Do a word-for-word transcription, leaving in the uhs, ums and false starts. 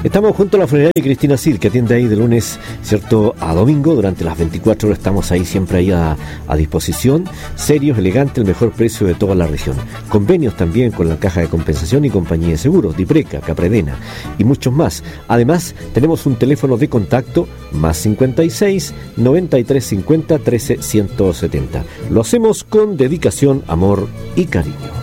Estamos junto a la funeraria Cristina Cid, que atiende ahí de lunes, ¿cierto?, a domingo. Durante las veinticuatro horas estamos ahí, siempre ahí a, a disposición. Serios, elegantes, el mejor precio de toda la región. Convenios también con la Caja de Compensación y Compañía de Seguros, Dipreca, Capredena y muchos más. Además, tenemos un teléfono de contacto más cincuenta y seis, noventa y tres cincuenta, trece ciento setenta. Lo hacemos con dedicación, amor y cariño.